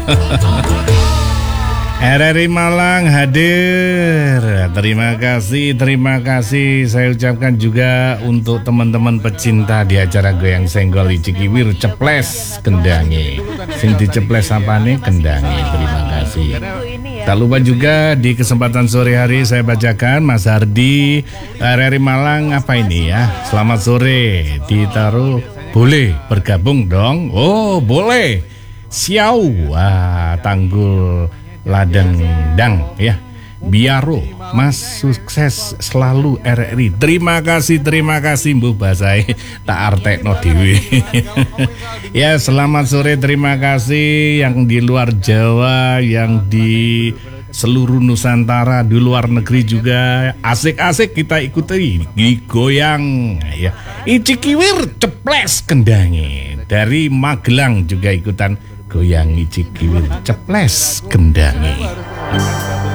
RRI Malang hadir. Terima kasih saya ucapkan juga untuk teman-teman pecinta di acara Goyang Senggol Cikiwir ceples kendangi. Sing diceples apa nih? Kendangi. Terima kasih. Tak lupa juga di kesempatan sore hari saya bacakan Mas Hardi RRI Malang apa ini ya? Selamat sore. Ditaruh boleh bergabung dong. Oh, boleh. Siau. Wah, Tanggul Ladang Dang ya. Biaro, Mas sukses selalu RRI. Terima kasih Mbah Basai tak artekno dhewe. Ya, selamat sore, terima kasih yang di luar Jawa, yang di seluruh Nusantara, di luar negeri juga. Asik-asik kita ikuti di Goyang ya. Cikiwir ceples kendangi. Dari Magelang juga ikutan Goyang Cikiwir ceples kendangi.